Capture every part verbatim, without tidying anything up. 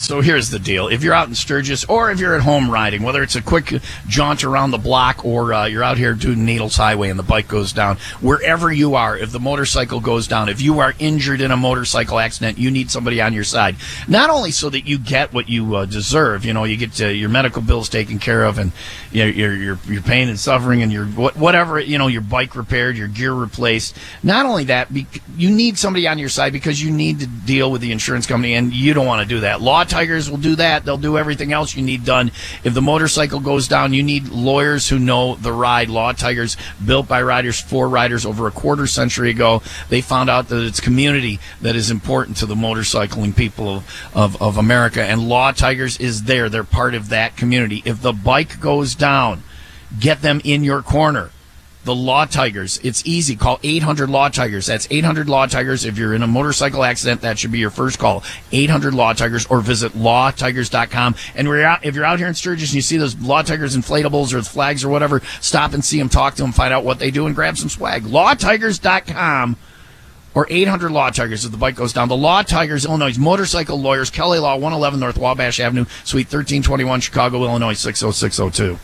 So here's the deal. If you're out in Sturgis or if you're at home riding, whether it's a quick jaunt around the block or uh, you're out here doing Needles Highway and the bike goes down, wherever you are, if the motorcycle goes down, if you are injured in a motorcycle accident, you need somebody on your side. Not only so that you get what you uh, deserve, you know, you get uh, your medical bills taken care of and you know, your, your, your pain and suffering and your whatever, you know, your bike repaired, your gear replaced. Not only that, you need somebody on your side because you need to deal with the insurance company and you don't want to do that. Law Tigers will do that. They'll do everything else you need done. If the motorcycle goes down, you need lawyers who know the ride. Law Tigers, built by riders for riders over a quarter century ago. They found out that it's community that is important to the motorcycling people of, of, of America. And Law Tigers is there. They're part of that community. If the bike goes down, get them in your corner. The Law Tigers. It's easy. Call eight hundred Law Tigers. That's eight hundred Law Tigers. If you're in a motorcycle accident, that should be your first call. eight hundred Law Tigers, or visit law tigers dot com. And we're out, if you're out here in Sturgis and you see those Law Tigers inflatables or flags or whatever, stop and see them, talk to them, find out what they do, and grab some swag. law tigers dot com or eight hundred Law Tigers if the bike goes down. The Law Tigers, Illinois, motorcycle lawyers, Kelly Law, one eleven North Wabash Avenue, Suite thirteen twenty-one, Chicago, Illinois, six oh six oh two.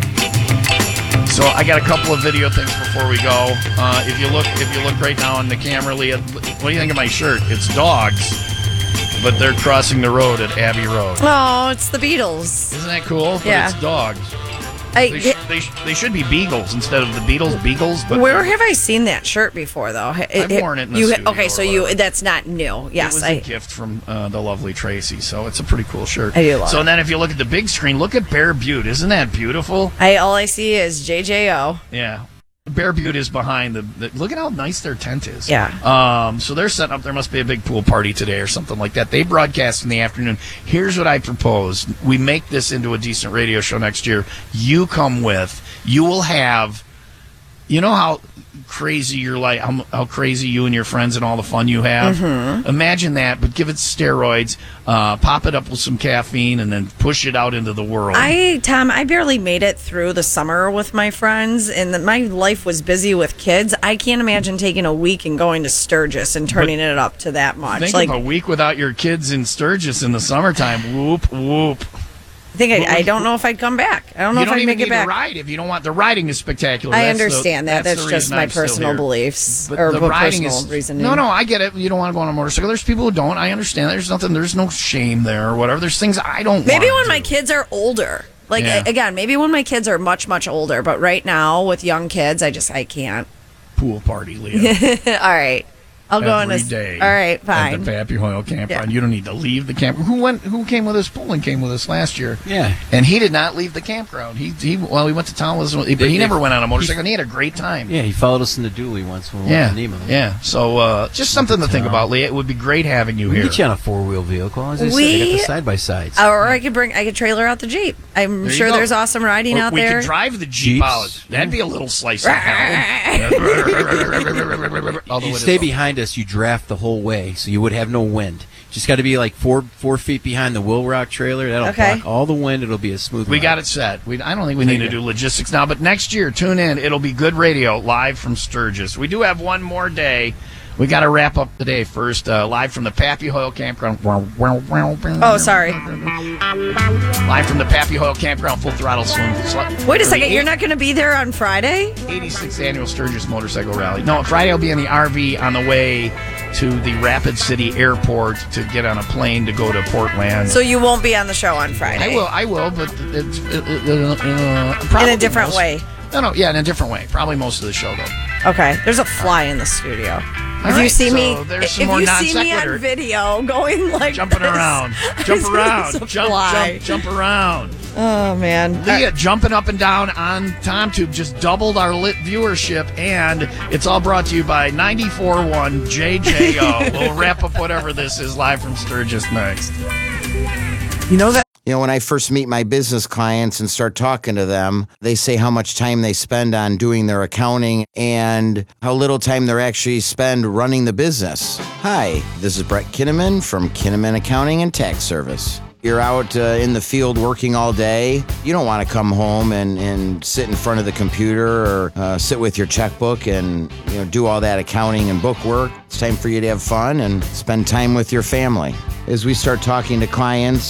So I got a couple of video things before we go. Uh, if you look, if you look right now on the camera, Leah, what do you think of my shirt? It's dogs, but they're crossing the road at Abbey Road. Oh, it's the Beatles. Isn't that cool? But yeah. It's dogs. I, they, sh- they, sh- they should be Beagles instead of the Beatles. Beagles. But where have I seen that shirt before, though? It, I've it, worn it in the you, studio Okay, so you that's not new. Yes, it was I, a gift from uh, the lovely Tracy, so it's a pretty cool shirt. I do love so it. And then if you look at the big screen, look at Bear Butte. Isn't that beautiful? I all I see is J J O. Yeah. Bear Butte is behind the, the. Look at how nice their tent is. Yeah. Um. So they're setting up. There must be a big pool party today or something like that. They broadcast in the afternoon. Here's what I propose: we make this into a decent radio show next year. You come with. You will have. You know how crazy you're like, how, how crazy you and your friends and all the fun you have. Mm-hmm. Imagine that, but give it steroids, uh, pop it up with some caffeine, and then push it out into the world. I, Tom, I barely made it through the summer with my friends, and the, my life was busy with kids. I can't imagine taking a week and going to Sturgis and turning but it up to that much. Think like of a week without your kids in Sturgis in the summertime. Whoop whoop. I think I, I don't know if I'd come back. I don't know you if don't I'd even make it need back. To ride if you don't want the riding is spectacular. I That's understand the, that. That's, That's the just my I'm personal beliefs but or the riding personal is, reasoning. No, no, I get it. You don't want to go on a motorcycle. There's people who don't. I understand. There's nothing. There's no shame there or whatever. There's things I don't. Maybe want when to my do. kids are older. Like Yeah. again, maybe when my kids are much much older. But right now with young kids, I just I can't. Pool party, Leah. All right. I'll go on a Every day. All right, At fine. the Pappy Hoyle campground. Yeah. You don't need to leave the camp. Who went? Who came with us? Poland came with us last year. Yeah. And he did not leave the campground. He, he well, he went to town with us, but he They- never they- went on a motorcycle. and He had a great time. Yeah, he followed us in the dually once when we Yeah, went to Nemo. yeah. So uh, just something to think about, Leah. It would be great having you We here. can get you on a four-wheel vehicle. As I said, We- they got the side-by-sides. Or I could bring I could trailer out the Jeep. I'm There you sure go. there's awesome riding Or out we there. could drive the Jeep Jeeps. out. That'd be a little slice of hell. Although You it stay is- behind us, you draft the whole way, so you would have no wind. Just got to be like four four feet behind the Will Rock trailer. That'll Okay. block all the wind. It'll be a smooth We ride. got it set. We, I don't think we need to do logistics now, but next year, tune in. It'll be good radio live from Sturgis. We do have one more day. We got to wrap up today first. Uh, live from the Pappy Hoyle Campground. Oh, sorry. Live from the Pappy Hoyle Campground, full throttle swim. Wait a second. You're not going to be there on Friday? eighty-sixth Annual Sturgis Motorcycle Rally. No, Friday I'll be in the R V on the way to the Rapid City Airport to get on a plane to go to Portland. So you won't be on the show on Friday? I will, I will, but it's uh, uh, uh, probably In a different most- way. No, no, yeah, in a different way. Probably most of the show though. Okay. There's a fly in the studio. All if you right, see so me, there's if some more you non see me on sequitur. video going like Jumping this, around, I jump think around, it's a jump, fly. jump, jump around. Oh man. Leah jumping up and down on TomTube just doubled our lit viewership, and it's all brought to you by ninety-four point one J J O. We'll wrap up whatever this is live from Sturgis next. You know that. You know, when I first meet my business clients and start talking to them, they say how much time they spend on doing their accounting and how little time they actually spend running the business. Hi, this is Brett Kinnaman from Kinnaman Accounting and Tax Service. You're out uh, in the field working all day. You don't want to come home and, and sit in front of the computer or uh, sit with your checkbook and you know do all that accounting and book work. It's time for you to have fun and spend time with your family. As we start talking to clients,